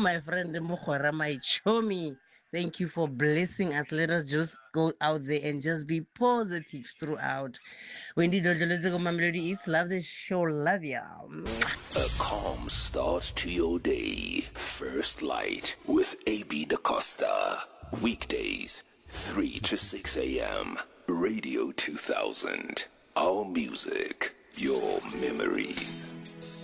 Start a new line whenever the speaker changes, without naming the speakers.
my friend Mukhora, my chomi. Thank you for blessing us. Let us just go out there and just be positive throughout. Wendy Dodolezego Mamelody East. Love the show. Love ya.
A calm start to your day. First Light with AB Da Costa. Weekdays, 3 to 6 a.m. Radio 2000. Our music, your memories.